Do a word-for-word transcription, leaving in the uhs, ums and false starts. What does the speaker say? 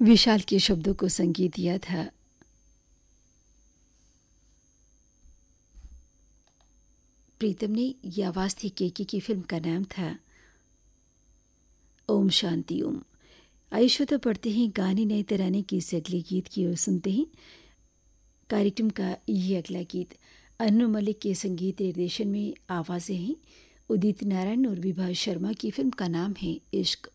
विशाल के शब्दों को संगीत दिया था प्रीतम ने। ये आवाज़ थी केकी की। फिल्म का नाम था ओम शांति ओम। आयुष्व तो पढ़ते ही गाने नए तराने की इस अगले गीत की ओर सुनते ही कार्यक्रम का ये अगला गीत अनु मलिक के संगीत निर्देशन में आवाज़ें हैं उदित नारायण और विभा शर्मा की। फिल्म का नाम है इश्क।